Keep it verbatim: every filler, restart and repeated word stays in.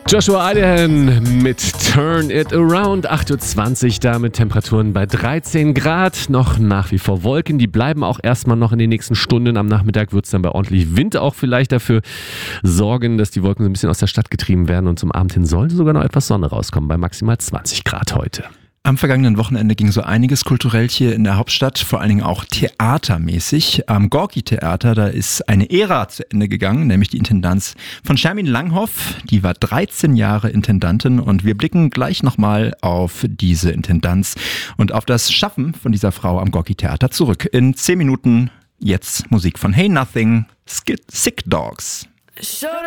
Joshua Idahan mit Turn It Around, acht Uhr zwanzig, damit Temperaturen bei dreizehn Grad, noch nach wie vor Wolken, die bleiben auch erstmal noch in den nächsten Stunden. Am Nachmittag wird es dann bei ordentlich Wind auch vielleicht dafür sorgen, dass die Wolken so ein bisschen aus der Stadt getrieben werden und zum Abend hin sollte sogar noch etwas Sonne rauskommen, bei maximal zwanzig Grad heute. Am vergangenen Wochenende ging so einiges kulturell hier in der Hauptstadt, vor allen Dingen auch theatermäßig. Am Gorki-Theater, da ist eine Ära zu Ende gegangen, nämlich die Intendanz von Shermin Langhoff. Die war dreizehn Jahre Intendantin und wir blicken gleich nochmal auf diese Intendanz und auf das Schaffen von dieser Frau am Gorki-Theater zurück. In zehn Minuten jetzt Musik von Hey Nothing, Sick Dogs.